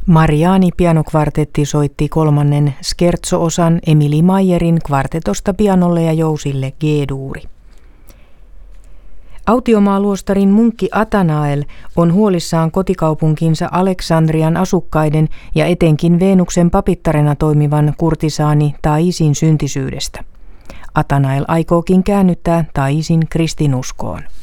Mariani pianokvartetti soitti 3. scherzo-osan Emily Mayerin kvartetosta pianolle ja jousille G-duuri. Autiomaaluostarin munkki Atanael on huolissaan kotikaupunkinsa Aleksandrian asukkaiden ja etenkin Veenuksen papittarena toimivan kurtisaani Thaisin syntisyydestä. Atanael aikookin käännyttää Thaisin kristinuskoon.